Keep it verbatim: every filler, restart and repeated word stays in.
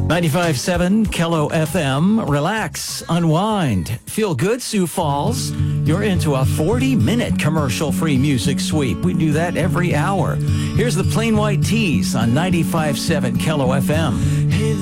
ninety-five point seven Kello F M. Relax, unwind, feel good, Sioux Falls. You're into a forty-minute commercial-free music sweep. We do that every hour. Here's the Plain White Tees on ninety-five point seven Kello F M.